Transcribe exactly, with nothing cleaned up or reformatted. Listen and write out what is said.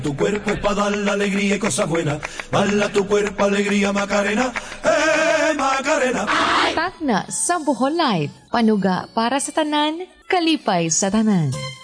Tu cuerpo es para dar la alegría y cosas buenas. Bala tu cuerpo, alegría, Macarena. Eh, Macarena. Tagna sa Bohol Life. Panuga para sa tanan, kalipay sa tanan.